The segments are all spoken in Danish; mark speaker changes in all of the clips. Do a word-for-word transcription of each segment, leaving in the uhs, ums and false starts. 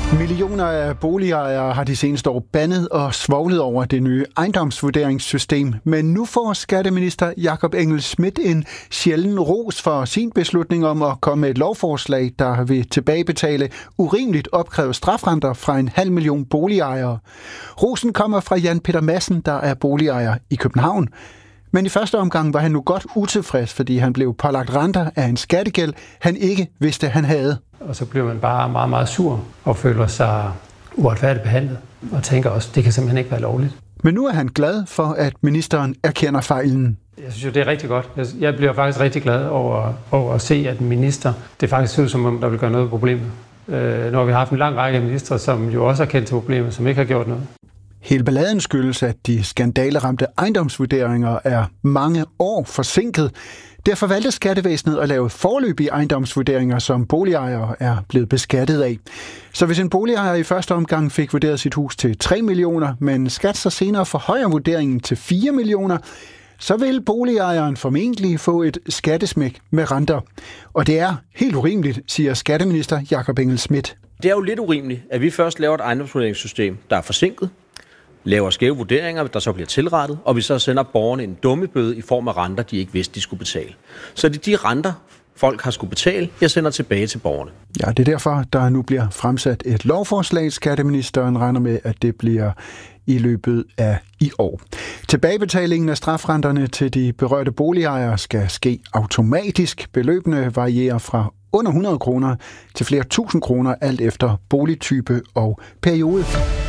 Speaker 1: Millioner af boligejere har de seneste år bandet og svoglet over det nye ejendomsvurderingssystem. Men nu får skatteminister Jakob Engel-Schmidt en sjælden ros for sin beslutning om at komme med et lovforslag, der vil tilbagebetale urimeligt opkrævet strafrenter fra en halv million boligejere. Rosen kommer fra Jan Peter Madsen, der er boligejer i København. Men i første omgang var han nu godt utilfreds, fordi han blev pålagt renter af en skattegæld, han ikke vidste, han havde.
Speaker 2: Og så bliver man bare meget, meget sur og føler sig uretfærdigt behandlet og tænker også, det kan simpelthen ikke være lovligt.
Speaker 1: Men nu er han glad for, at ministeren erkender fejlen.
Speaker 2: Jeg synes jo, det er rigtig godt. Jeg bliver faktisk rigtig glad over, over at se, at en minister, det faktisk ser ud som om, der vil gøre noget ved problemet. Øh, nu har vi haft en lang række ministre, som jo også har kendt til problemet, som ikke har gjort noget.
Speaker 1: Hele balladen skyldes, at de skandaleramte ejendomsvurderinger er mange år forsinket. Derfor valgte skattevæsenet at lave foreløbige ejendomsvurderinger, som boligejere er blevet beskattet af. Så hvis en boligejer i første omgang fik vurderet sit hus til tre millioner, men skat så senere forhøjer vurderingen til fire millioner, så vil boligejeren formentlig få et skattesmæk med renter. Og det er helt urimeligt, siger skatteminister Jakob Engel-Schmidt.
Speaker 3: Det er jo lidt urimeligt, at vi først laver et ejendomsvurderingssystem, der er forsinket, laver skæve vurderinger, der så bliver tilrettet, og vi så sender borgerne en dummebøde i form af renter, de ikke vidste, de skulle betale. Så det er de renter, folk har skulle betale, jeg sender tilbage til borgerne.
Speaker 1: Ja, det er derfor, der nu bliver fremsat et lovforslag. Skatteministeren regner med, at det bliver i løbet af i år. Tilbagebetalingen af strafrenterne til de berørte boligejere skal ske automatisk. Beløbene varierer fra under hundrede kroner til flere tusind kroner, alt efter boligtype og periode.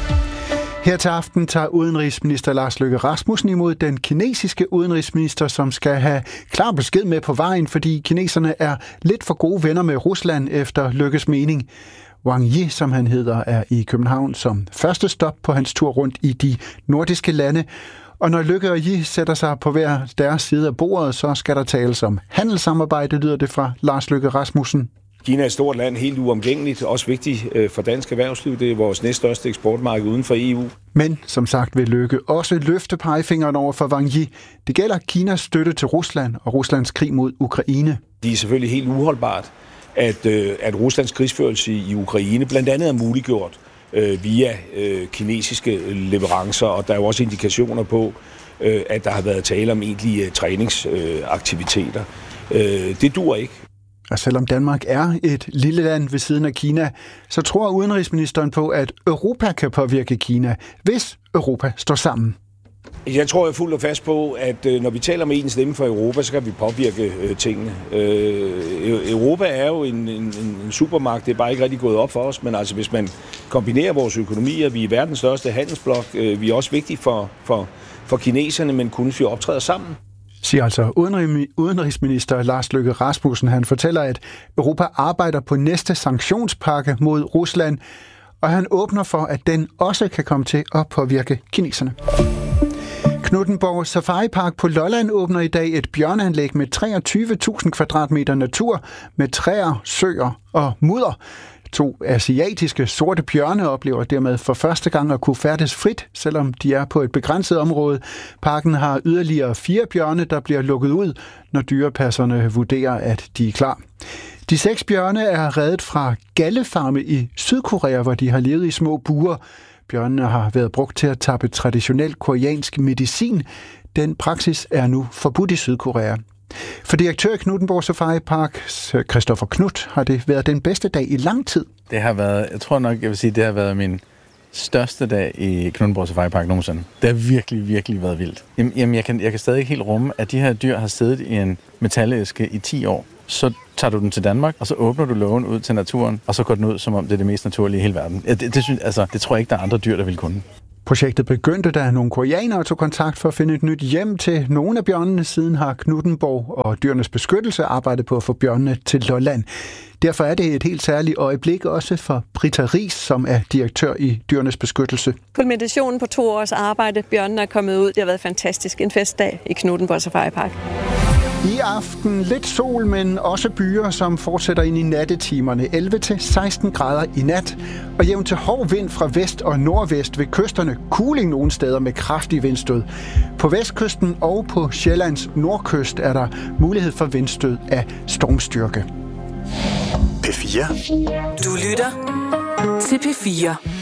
Speaker 1: Her til aften tager udenrigsminister Lars Løkke Rasmussen imod den kinesiske udenrigsminister, som skal have klar besked med på vejen, fordi kineserne er lidt for gode venner med Rusland efter Løkkes mening. Wang Yi, som han hedder, er i København som første stop på hans tur rundt i de nordiske lande. Og når Løkke og Yi sætter sig på hver deres side af bordet, så skal der tales om handelssamarbejde, lyder det fra Lars Løkke Rasmussen.
Speaker 4: Kina er et stort land, helt uomgængeligt, også vigtigt for dansk erhvervsliv. Det er vores næststørste eksportmarked uden for E U.
Speaker 1: Men som sagt vil Løkke også løfte pegefingeren over for Wang Yi. Det gælder Kinas støtte til Rusland og Ruslands krig mod Ukraine.
Speaker 4: Det er selvfølgelig helt uholdbart, at, at Ruslands krigsførelse i Ukraine blandt andet er muliggjort øh, via øh, kinesiske leverancer, og der er jo også indikationer på, øh, at der har været tale om egentlige træningsaktiviteter. Øh, det dur ikke.
Speaker 1: Og selvom Danmark er et lille land ved siden af Kina, så tror udenrigsministeren på, at Europa kan påvirke Kina, hvis Europa står sammen.
Speaker 4: Jeg tror jeg fuldt og fast på, at når vi taler med en stemme for Europa, så kan vi påvirke øh, tingene. Øh, Europa er jo en, en, en supermagt, det er bare ikke rigtig gået op for os, men altså hvis man kombinerer vores økonomier, vi er verdens største handelsblok, øh, vi er også vigtige for, for, for kineserne, men kun vi optræder sammen.
Speaker 1: Siger altså udenrigsminister Lars Løkke Rasmussen. Han fortæller, at Europa arbejder på næste sanktionspakke mod Rusland, og han åbner for, at den også kan komme til at påvirke kineserne. Knuthenborg Safari Park på Lolland åbner i dag et bjørneanlæg med treogtyve tusind kvadratmeter natur med træer, søer og mudder. To asiatiske sorte bjørne oplever dermed for første gang at kunne færdes frit, selvom de er på et begrænset område. Parken har yderligere fire bjørne, der bliver lukket ud, når dyrepasserne vurderer, at de er klar. De seks bjørne er reddet fra gallefarme i Sydkorea, hvor de har levet i små buer. Bjørnene har været brugt til at tappe traditionel koreansk medicin. Den praksis er nu forbudt i Sydkorea. For direktør i Knuthenborg Safari Park, Christoffer Knudt, har det været den bedste dag i lang tid.
Speaker 5: Det har været, jeg tror nok, jeg vil sige, det har været min største dag i Knuthenborg Safari Park nogensinde. Det har virkelig, virkelig været vildt. Jamen, jeg kan, jeg kan stadig ikke helt rumme, at de her dyr har siddet i en metalæske i ti år. Så tager du den til Danmark, og så åbner du lågen ud til naturen, og så går den ud, som om det er det mest naturlige i hele verden. Det, det, synes, altså, det tror jeg ikke, der er andre dyr, der vil kunne.
Speaker 1: Projektet begyndte, da nogle koreanere tog kontakt for at finde et nyt hjem til nogle af bjørnene. Siden har Knuthenborg og Dyrenes Beskyttelse arbejdet på at få bjørnene til Lolland. Derfor er det et helt særligt øjeblik også for Britta Riis, som er direktør i Dyrenes Beskyttelse.
Speaker 6: Kulminationen på to års arbejde. Bjørnene er kommet ud. Det har været fantastisk. En festdag i Knuthenborg Safari Park.
Speaker 1: I aften lidt sol, men også byer, som fortsætter ind i nattetimerne. elleve til seksten grader i nat. Og jævn til hård vind fra vest og nordvest ved kysterne. Kuling nogle steder med kraftig vindstød. På vestkysten og på Sjællands nordkyst er der mulighed for vindstød af stormstyrke.
Speaker 7: P fire.
Speaker 8: Du lytter
Speaker 7: til P fire.